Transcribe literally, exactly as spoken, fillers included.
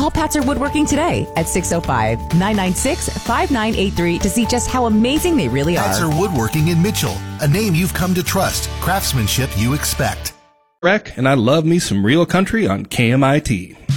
Call Patzer Woodworking today at six oh five, nine nine six, five nine eight three to see just how amazing they really are. Patzer Woodworking in Mitchell, a name you've come to trust, craftsmanship you expect. And I love me some real country on K M I T.